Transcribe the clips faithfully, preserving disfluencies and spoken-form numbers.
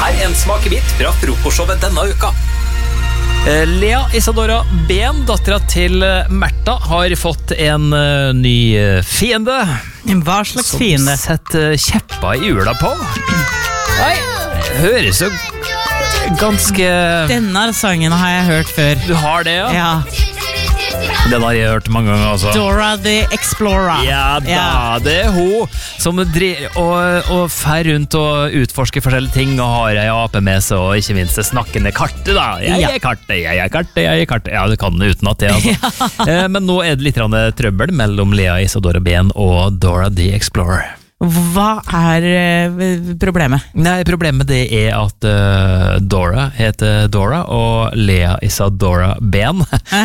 Her en smakebit fra frokostshowet denne uka. Lea Isadora Ben, dattera til Märtha, har fått en uh, ny fiende. Hva slags fiende? Som setter kjeppa i hjula på. Nei, høres jo ganske... Denne sangen har jeg hørt før. Du har det, ja? Ja. Den har jeg hørt mange ganger også. Dora the Explorer. Ja da, ja. Det er hun som dre- og, og fer rundt og utforsker forskjellige ting og har ei ape med seg, og ikke minst det snakkende kartet da. Jeg Ja. er kartet, jeg er kartet, jeg er kartet. Ja, du kan det uten at det, altså. Ja. Men nå er det litt grann trøbbel mellom Lea Isadora Ben og Dora the Explorer. Hva er eh, problemet? Nei, problemet det er at uh, Dora heter Dora, og Lea Isadora Ben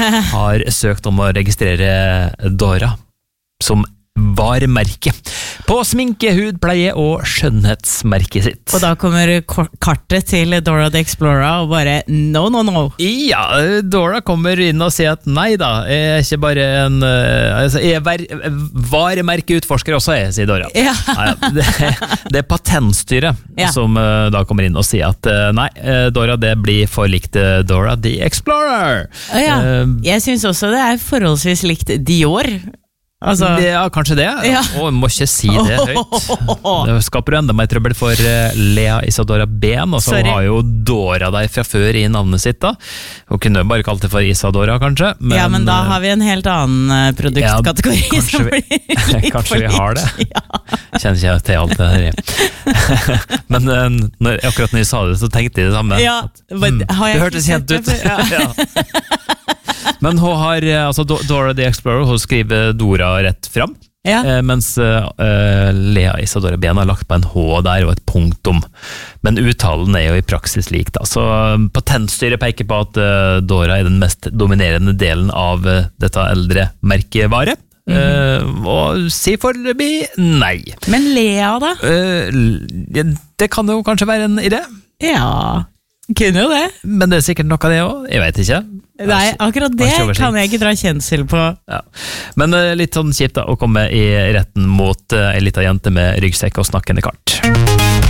har søkt om å registrere Dora som varemerke på sminke, hudpleie og skjønnhetsmerket sitt. Og da kommer kor- kartet til Dora the Explorer og bare no, no, no. Ja, Dora kommer inn og sier at nei da, jeg er ikke bare en uh, altså, jeg er ver- varemerkeutforsker også, jeg, sier Dora. Ja. Nei, det, det er patentstyret Ja. som uh, da kommer inn og sier at uh, nei, uh, Dora, det blir for likt uh, Dora the Explorer. Å ja. Uh, Jeg synes også det er forholdsvis likt Dior. Altså, det, ja, kanskje det. Ja. Og jeg må ikke si det høyt. Det skaper jo enda mer trøbbel for uh, Lea Isadora Ben, og så Sorry. har jo Dora der fra før i navnet sitt da. Hun kunne jo bare kalt det for Isadora, kanskje. Men, ja, men da har vi en helt annen uh, produktkategori Ja, kanskje som vi- blir litt kanskje for vi har lik. det. Ja. Kjenner ikke jeg til alt det her. Men uh, når, akkurat når jeg sa det, så tenkte jeg det samme. Ja, At, men mm, har jeg det ikke hørtes sett kjent det ut. før? Ja. Men hun har, eh, altså Do- Dora the Explorer, hun skriver Dora rett fram. Ja. Eh, mens uh, Lea Isadora Ben har lagt på en H der og et punktum. Men uttalen er jo i praksis lik da. Så uh, patentstyret peker på at uh, Dora er den mest dominerende delen av uh, dette eldre merkevare. Mm-hmm. uh, og sier foreløpig nei. Men Lea da? Uh, l- det kan jo kanskje være en idé, Ja, kunne jo det. men det er sikkert noe av det også. Jeg vet ikke. Nei, akkurat det Har ikke oversikt. kan jeg ikke dra kjensel på. Ja. Men uh, litt sånn kjipt da, å komme i retten mot uh, en liten jente med ryggsekk og snakkende kart.